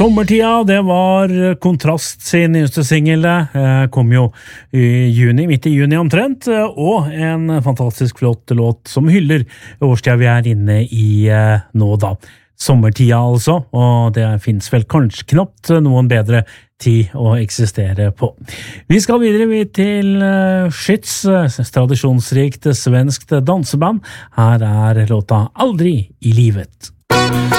Sommertida, det var Kontrast sin nyeste single, kom jo i juni, midt i juni omtrent, og en fantastisk flott låt som hyller årstida vi er inne i nå da. Sommertida altså, og det finnes vel kanskje knapt noen bedre tid å eksistere på. Vi skal videre til Skytz, tradisjonsrikt svenskt danseband. Her er låta Aldri i livet.